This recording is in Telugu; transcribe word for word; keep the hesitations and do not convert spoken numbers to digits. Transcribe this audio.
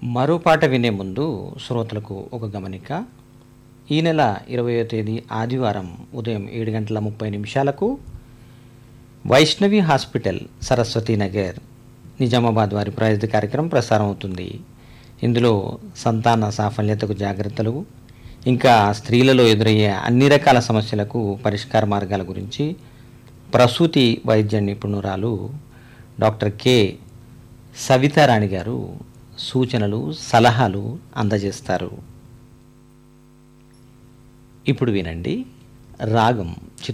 మరో పాట వినే ముందు శ్రోతలకు ఒక గమనిక. ఈ నెల ఇరవయో తేదీ ఆదివారం ఉదయం ఏడు గంటల ముప్పై నిమిషాలకు వైష్ణవి హాస్పిటల్ సరస్వతి నగర్ నిజామాబాద్ వారి ప్రాయోజిత కార్యక్రమం ప్రసారం అవుతుంది. ఇందులో సంతాన సాఫల్యతకు జాగ్రత్తలు, ఇంకా స్త్రీలలో ఎదురయ్యే అన్ని రకాల సమస్యలకు పరిష్కార మార్గాల గురించి ప్రసూతి వైద్య నిపుణురాలు డాక్టర్ కె సవితారాణి గారు సూచనలు, సలహాలు అందజేస్తారు. ఇప్పుడు వినండి రాగం